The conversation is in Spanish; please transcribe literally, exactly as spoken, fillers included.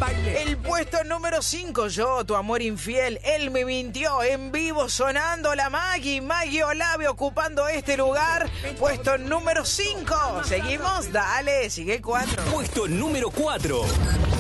baile. El puesto número cinco, Yo, tu amor infiel. Él me mintió, en vivo sonando la Maggie. Maggie Olave ocupando este lugar. Puesto número cinco. Seguimos, dale, sigue cuatro. Puesto número cuatro.